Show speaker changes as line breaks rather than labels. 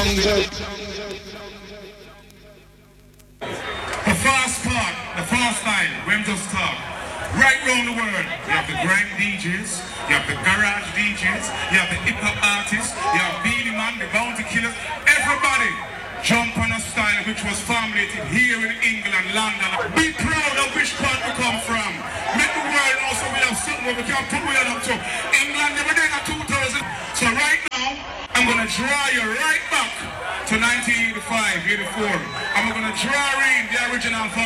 The fast part, the fast line, when just talk. Right round the world, you have the grime DJs, you have the garage DJs, you have the hip hop artists, you have Beenie Man, the Bounty Killers. Everybody jump on a style which was formulated here in England, London. Be proud of which part we come from. Make the world know so we have something where we can put we up to. England never did a 2000. So right now, I'm going to draw you right back to 1985, 84. I'm going to draw in the original